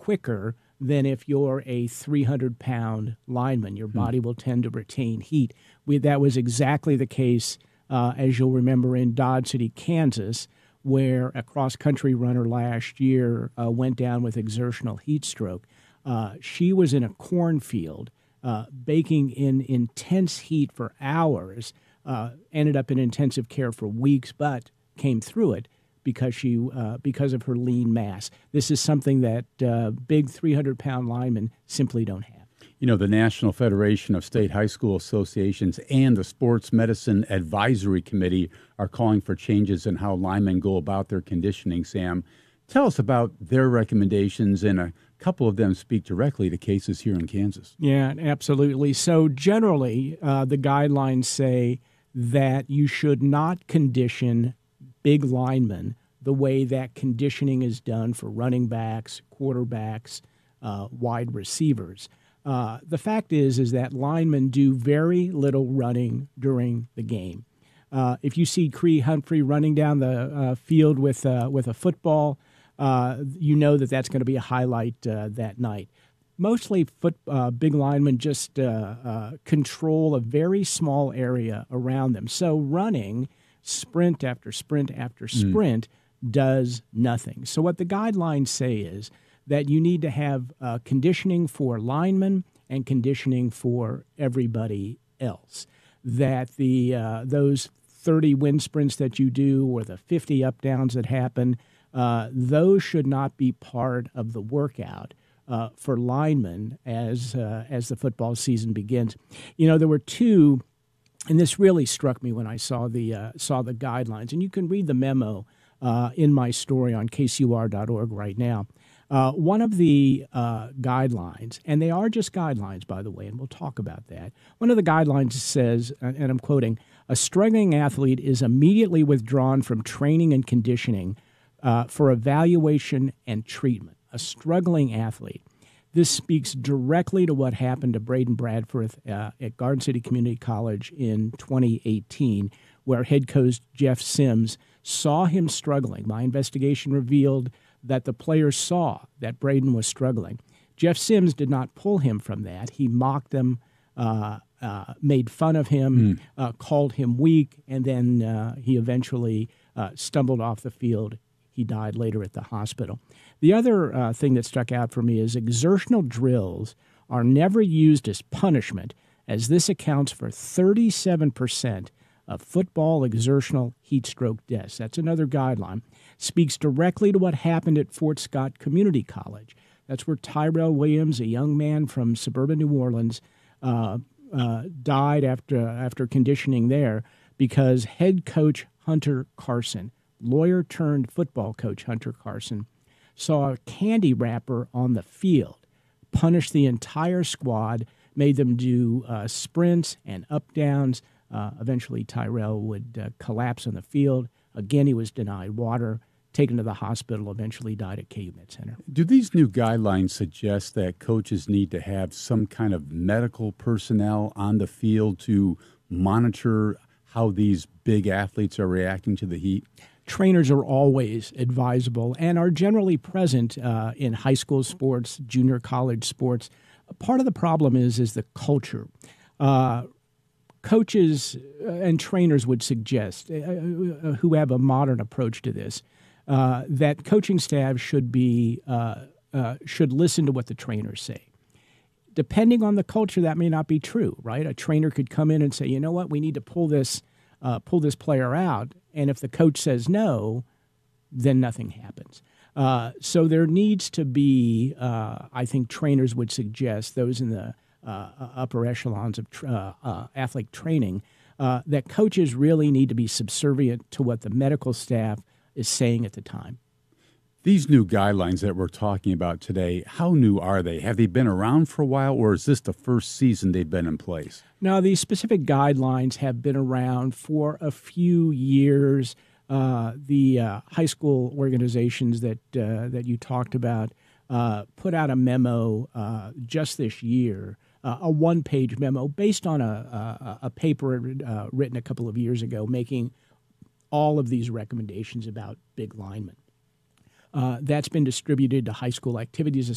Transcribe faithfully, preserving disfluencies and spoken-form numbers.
quicker than if you're a three hundred pound lineman. Your body will tend to retain heat. We, that was exactly the case, uh, as you'll remember, in Dodge City, Kansas, where a cross-country runner last year uh, went down with exertional heat stroke. Uh, she was in a cornfield, uh, baking in intense heat for hours, uh, ended up in intensive care for weeks, but came through it because she uh, because of her lean mass. This is something that uh, big three hundred pound linemen simply don't have. You know, the National Federation of State High School Associations and the Sports Medicine Advisory Committee are calling for changes in how linemen go about their conditioning, Sam. Tell us about their recommendations, and a couple of them speak directly to cases here in Kansas. Yeah, absolutely. So generally, uh, the guidelines say that you should not condition big linemen the way that conditioning is done for running backs, quarterbacks, uh, wide receivers. Uh, the fact is, is that linemen do very little running during the game. Uh, if you see Cree Humphrey running down the uh, field with uh, with a football, uh, you know that that's going to be a highlight uh, that night. Mostly, foot uh, big linemen just uh, uh, control a very small area around them. So running, sprint after sprint after sprint, mm. does nothing. So what the guidelines say is that you need to have uh, conditioning for linemen and conditioning for everybody else. That the uh, those thirty wind sprints that you do or the fifty up downs that happen, uh, those should not be part of the workout uh, for linemen as uh, as the football season begins. You know, there were two, and this really struck me when I saw the uh, saw the guidelines, and you can read the memo uh, in my story on K C U R dot org right now. Uh, one of the uh, guidelines, and they are just guidelines, by the way, and we'll talk about that. One of the guidelines says, and I'm quoting, a struggling athlete is immediately withdrawn from training and conditioning uh, for evaluation and treatment. A struggling athlete. This speaks directly to what happened to Braden Bradford uh, at Garden City Community College in twenty eighteen, where head coach Jeff Sims saw him struggling. My investigation revealed that the players saw that Braden was struggling. Jeff Sims did not pull him from that. He mocked him, uh, uh, made fun of him, mm. uh, called him weak, and then uh, he eventually uh, stumbled off the field. He died later at the hospital. The other uh, thing that stuck out for me is exertional drills are never used as punishment, as this accounts for thirty-seven percent of football exertional heat stroke deaths. That's another guideline. Speaks directly to what happened at Fort Scott Community College. That's where Tyrell Williams, a young man from suburban New Orleans, uh, uh, died after after conditioning there because head coach Hunter Carson, lawyer turned football coach Hunter Carson, saw a candy wrapper on the field, punished the entire squad, made them do uh, sprints and up downs. Uh, eventually, Tyrell would uh, collapse on the field. Again, he was denied water, taken to the hospital, eventually died at K U Med Center. Do these new guidelines suggest that coaches need to have some kind of medical personnel on the field to monitor how these big athletes are reacting to the heat? Trainers are always advisable and are generally present uh, in high school sports, junior college sports. Part of the problem is is the culture. Uh, coaches and trainers would suggest, uh, who have a modern approach to this, uh, that coaching staff should be uh, uh, should listen to what the trainers say. Depending on the culture, that may not be true, right? A trainer could come in and say, you know what, we need to pull this uh, pull this player out, and if the coach says no, then nothing happens. Uh, so there needs to be, uh, I think trainers would suggest, those in the uh, upper echelons of tra- uh, uh, athletic training, uh, that coaches really need to be subservient to what the medical staff is saying at the time. These new guidelines that we're talking about today, how new are they? Have they been around for a while, or is this the first season they've been in place? No, these specific guidelines have been around for a few years. Uh, the uh, high school organizations that uh, that you talked about uh, put out a memo uh, just this year, uh, a one-page memo based on a, a, a paper uh, written a couple of years ago, making all of these recommendations about big linemen. Uh, that's been distributed to high school activities